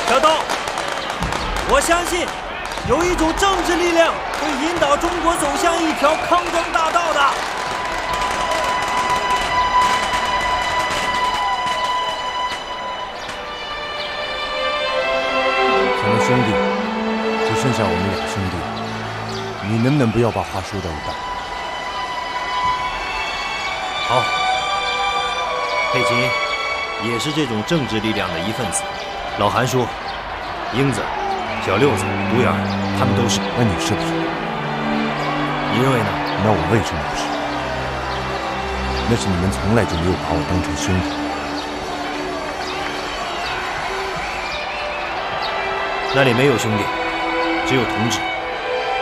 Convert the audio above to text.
小豆，我相信有一种政治力量会引导中国走向一条康庄大道的。 咱们兄弟就剩下我们俩兄弟，你能不能不要把话说到一半？ 好，佩琴也是这种政治力量的一份子。老韩说，英子、小六子、独眼，他们都是。 那你是不是？ 你认为呢？ 那我为什么不是？那是你们从来就没有把我当成兄弟。 那里没有兄弟，只有同志。